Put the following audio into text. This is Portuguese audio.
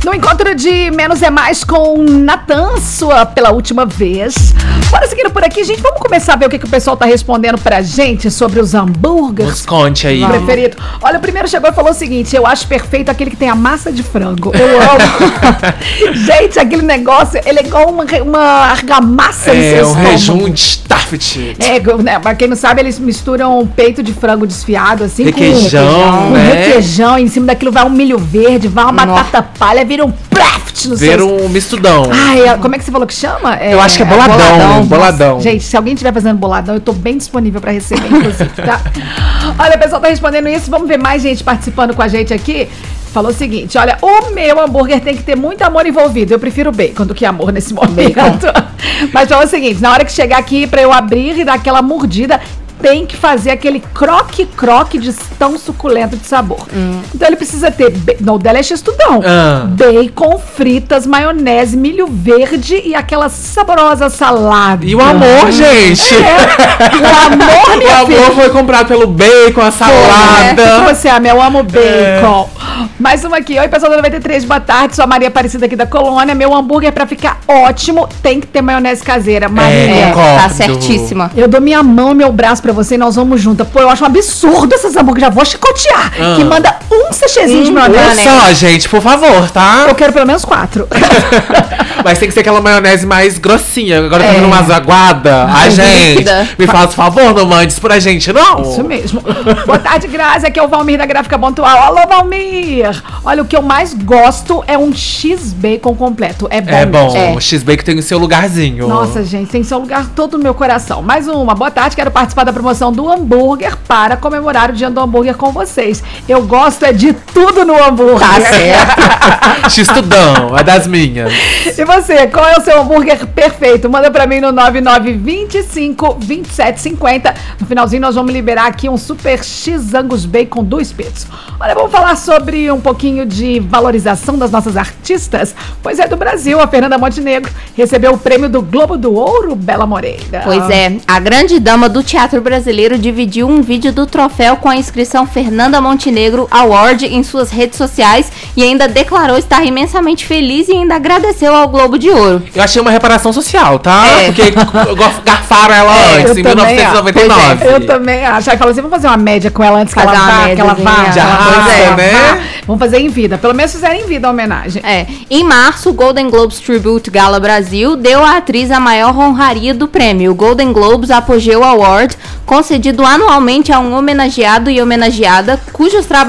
No encontro de Menos é Mais com Natan, sua pela última vez. Bora seguindo por aqui, gente. Vamos começar a ver o que o pessoal tá respondendo pra gente sobre os hambúrgueres. Nos conte aí. Preferido. Olha, o primeiro chegou e falou o seguinte: eu acho perfeito aquele que tem a massa de frango. Eu amo. Gente, aquele negócio, ele é igual uma argamassa no seu estômago. Rejunte Stafford. Né, pra quem não sabe, eles misturam peito de frango desfiado assim requeijão, com né? requeijão, e em cima daquilo vai um milho verde, vai uma batata palha, vira um praft no Vira um mistudão. Ai, como é que você falou que chama? Eu acho que é boladão. Boladão. Gente, se alguém estiver fazendo boladão, eu tô bem disponível pra receber, inclusive, tá? Olha, o pessoal tá respondendo isso. Vamos ver mais gente participando com a gente aqui. Falou o seguinte: olha, o meu hambúrguer tem que ter muito amor envolvido. Eu prefiro bacon do que amor nesse momento. Mas falou o seguinte: na hora que chegar aqui pra eu abrir e dar aquela mordida, tem que fazer aquele croque-croque de tão suculento de sabor. Então ele precisa ter, no dela é x-tudão, bacon, fritas, maionese, milho verde e aquela saborosa salada. E o amor, gente! O amor, minha O amor foi comprado pelo bacon, a salada. Você ama, eu amo bacon. Mais uma aqui. Oi, pessoal da 93, boa tarde. Sou a Maria Aparecida aqui da Colônia. Meu hambúrguer, pra ficar ótimo, tem que ter maionese caseira. Maria, tá certíssima. eu dou minha mão e meu braço pra você e nós vamos juntas. Pô, eu acho um absurdo essas hambúrgueres. Já vou chicotear. Que manda um sachêzinho de maionese. Só, gente, por favor, tá? Eu quero pelo menos 4. Mas tem que ser aquela maionese mais grossinha. Agora tá vendo umas aguada. Ai, gente, me faz favor, não mande isso pra gente, não. Isso mesmo. Boa tarde, Grazi. Aqui é o Valmir da Gráfica Pontual. Alô, Valmir. Olha, o que eu mais gosto é um X-Bacon completo. É bom. É bom. O X-Bacon tem o seu lugarzinho. Nossa, gente, tem seu lugar todo no meu coração. Mais uma. Boa tarde. Quero participar da promoção do hambúrguer para comemorar o dia do hambúrguer com vocês. Eu gosto de tudo no hambúrguer. Tá certo. X-tudão, é das minhas. E você, qual é o seu hambúrguer perfeito? Manda pra mim no 9925-2750. No finalzinho nós vamos liberar aqui um super X Angus Bacon do espeto. Olha, vamos falar sobre um pouquinho de valorização das nossas artistas. Pois é, do Brasil, a Fernanda Montenegro recebeu o prêmio do Globo do Ouro, Bela Moreira. Pois é, a grande dama do teatro brasileiro dividiu um vídeo do troféu com a inscrição Fernanda Montenegro Award em suas redes sociais e ainda declarou estar imensamente feliz e ainda agradeceu ao Globo de Ouro. Eu achei uma reparação social, tá? Porque garfaram ela antes, em 1999. Eu também acho. Aí fala assim, vamos fazer uma média com ela antes que ela vá. Já, né? Vamos fazer em vida. Pelo menos fizeram em vida a homenagem. Em março, o Golden Globes Tribute Gala Brasil deu à atriz a maior honraria do prêmio, o Golden Globes Apogeu Award, concedido anualmente a um homenageado e homenageada cujos trabalhos